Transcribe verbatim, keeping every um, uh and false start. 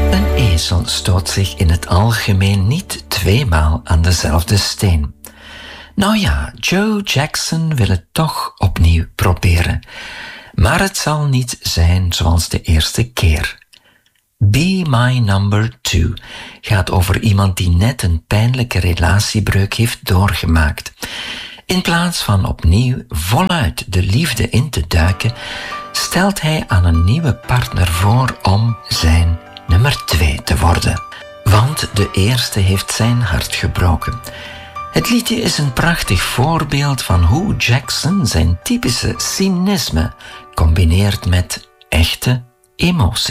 Een ezel stoot zich in het algemeen niet tweemaal aan dezelfde steen. Nou ja, Joe Jackson wil het toch opnieuw proberen. Maar het zal niet zijn zoals de eerste keer. Be My Number Two gaat over iemand die net een pijnlijke relatiebreuk heeft doorgemaakt. In plaats van opnieuw voluit de liefde in te duiken, stelt hij aan een nieuwe partner voor om zijn nummer twee te worden. Want de eerste heeft zijn hart gebroken. Het liedje is een prachtig voorbeeld van hoe Jackson zijn typische cynisme combineert met echte emotie.